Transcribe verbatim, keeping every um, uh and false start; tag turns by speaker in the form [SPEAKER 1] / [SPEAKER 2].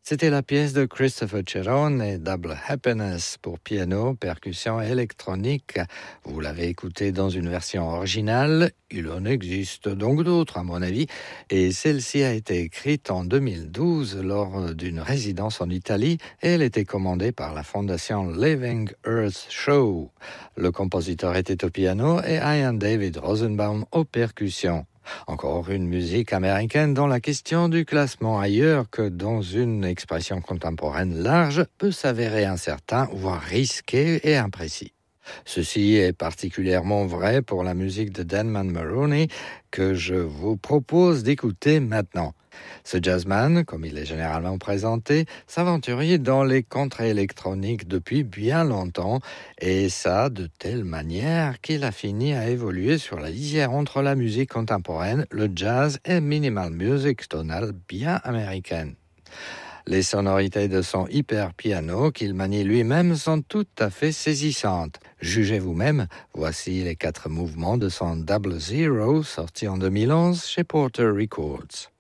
[SPEAKER 1] C'était la pièce de Christopher Cherone et Double Happiness pour piano, percussion et électronique. Vous l'avez écouté dans une version originale. Il en existe donc d'autres, à mon avis. Et celle-ci a été écrite en deux mille douze lors d'une résidence en Italie et elle était commandée par la fondation Living Earth Show. Le compositeur était au piano et Ian David Rosenbaum aux percussions. Encore une musique américaine dont la question du classement ailleurs que dans une expression contemporaine large peut s'avérer incertain, voire risqué et imprécis. Ceci est particulièrement vrai pour la musique de Denman Maroney que je vous propose d'écouter maintenant. Ce jazzman, comme il est généralement présenté, s'aventurait dans les contrées électroniques depuis bien longtemps, et ça de telle manière qu'il a fini à évoluer sur la lisière entre la musique contemporaine, le jazz et minimal music tonale bien américaine. Les sonorités de son hyper piano qu'il manie lui-même sont tout à fait saisissantes. Jugez vous-même, voici les quatre mouvements de son Double Zero sorti en deux mille onze chez Porter Records.